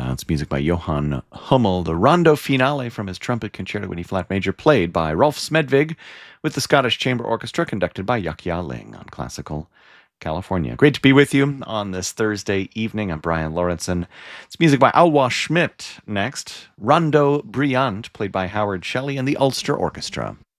It's music by Johann Hummel, the Rondo Finale from his Trumpet Concerto in E-flat major, played by Rolf Smedvig with the Scottish Chamber Orchestra, conducted by Yuk-Ya Ling on Classical California. Great to be with you on this Thursday evening. I'm Brian Lawrenson. It's music by Alwa Schmidt next. Rondo Brillant, played by Howard Shelley and the Ulster Orchestra.